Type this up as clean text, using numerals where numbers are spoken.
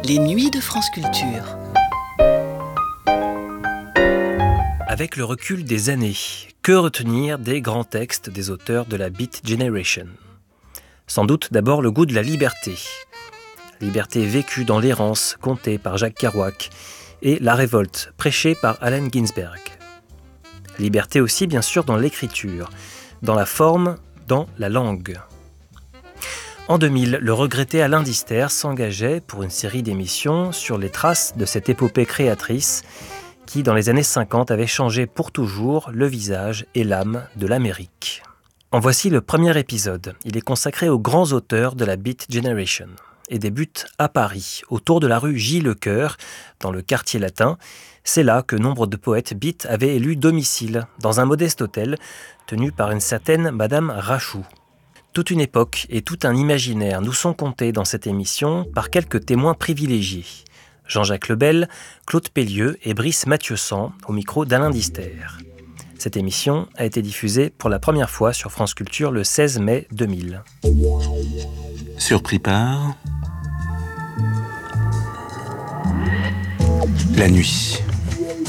Les nuits de France Culture. Avec le recul des années, que retenir des grands textes des auteurs de la Beat Generation ? Sans doute d'abord le goût de la liberté. Liberté vécue dans l'errance, contée par Jacques Kerouac, et la révolte, prêchée par Allen Ginsberg. Liberté aussi, bien sûr, dans l'écriture, dans la forme, dans la langue. En 2000, le regretté Alain Dister s'engageait pour une série d'émissions sur les traces de cette épopée créatrice qui, dans les années 50, avait changé pour toujours le visage et l'âme de l'Amérique. En voici le premier épisode. Il est consacré aux grands auteurs de la Beat Generation et débute à Paris, autour de la rue J-Lecoeur, dans le quartier latin. C'est là que nombre de poètes beat avaient élu domicile, dans un modeste hôtel tenu par une certaine Madame Rachou. Toute une époque et tout un imaginaire nous sont contés dans cette émission par quelques témoins privilégiés. Jean-Jacques Lebel, Claude Pellieu et Brice Mathieu-Sang au micro d'Alain Dister. Cette émission a été diffusée pour la première fois sur France Culture le 16 mai 2000. Surpris par la nuit.